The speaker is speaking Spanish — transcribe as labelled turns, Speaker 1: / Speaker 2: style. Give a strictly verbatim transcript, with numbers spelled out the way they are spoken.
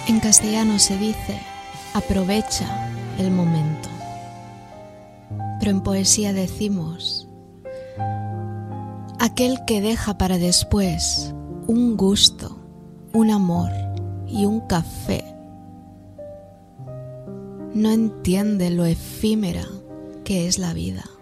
Speaker 1: En castellano se dice, aprovecha el momento. Pero en poesía decimos, aquel que deja para después un gusto, un amor y un café, no entiende lo efímera que es la vida.